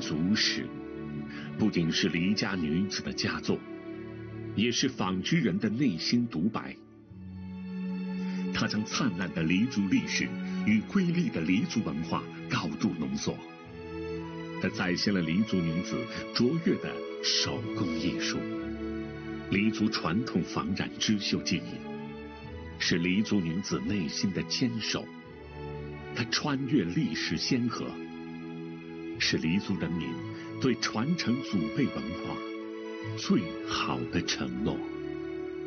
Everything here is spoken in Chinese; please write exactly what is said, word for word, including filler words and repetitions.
族史，不仅是黎家女子的佳作，也是纺织人的内心独白。他将灿烂的黎族历史与瑰丽的黎族文化高度浓缩，他再现了黎族女子卓越的手工艺术，黎族传统纺染织绣技艺，是黎族女子内心的坚守。他穿越历史先河，是黎族人民对传承祖辈文化最好的承诺。